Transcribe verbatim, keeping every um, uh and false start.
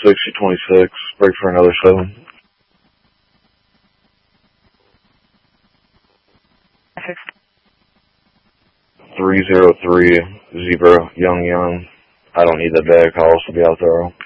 sixty twenty-six. Break for another seven. three zero three, Zebra, Young Young. I don't need that bag. I'll also be out there.